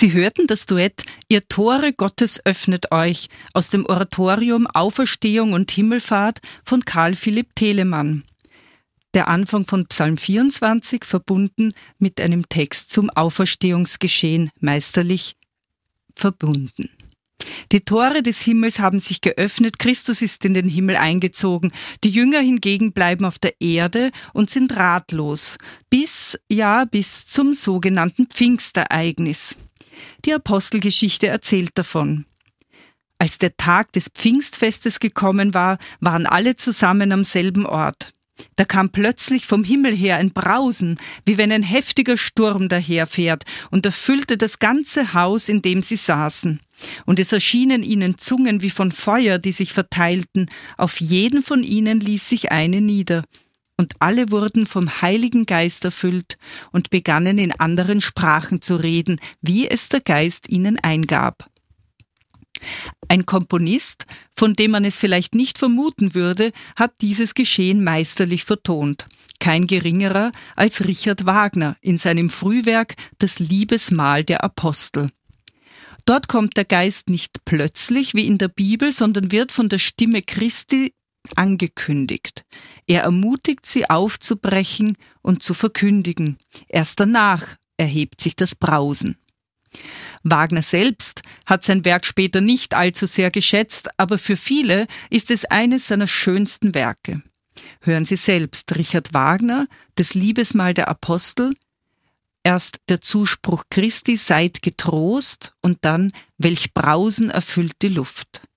Sie hörten das Duett »Ihr Tore Gottes öffnet euch« aus dem Oratorium »Auferstehung und Himmelfahrt« von Karl Philipp Telemann. Der Anfang von Psalm 24 verbunden mit einem Text zum Auferstehungsgeschehen meisterlich verbunden. Die Tore des Himmels haben sich geöffnet, Christus ist in den Himmel eingezogen. Die Jünger hingegen bleiben auf der Erde und sind ratlos, bis zum sogenannten Pfingstereignis. Die Apostelgeschichte erzählt davon. Als der Tag des Pfingstfestes gekommen war, waren alle zusammen am selben Ort. Da kam plötzlich vom Himmel her ein Brausen, wie wenn ein heftiger Sturm daherfährt, und erfüllte das ganze Haus, in dem sie saßen. Und es erschienen ihnen Zungen wie von Feuer, die sich verteilten. Auf jeden von ihnen ließ sich eine nieder. Und alle wurden vom Heiligen Geist erfüllt und begannen in anderen Sprachen zu reden, wie es der Geist ihnen eingab. Ein Komponist, von dem man es vielleicht nicht vermuten würde, hat dieses Geschehen meisterlich vertont. Kein geringerer als Richard Wagner in seinem Frühwerk »Das Liebesmahl der Apostel«. Dort kommt der Geist nicht plötzlich wie in der Bibel, sondern wird von der Stimme Christi angekündigt. Er ermutigt sie aufzubrechen und zu verkündigen. Erst danach erhebt sich das Brausen. Wagner selbst hat sein Werk später nicht allzu sehr geschätzt, aber für viele ist es eines seiner schönsten Werke. Hören Sie selbst, Richard Wagner, das Liebesmahl der Apostel, erst der Zuspruch Christi, seid getrost, und dann, welch Brausen erfüllt die Luft.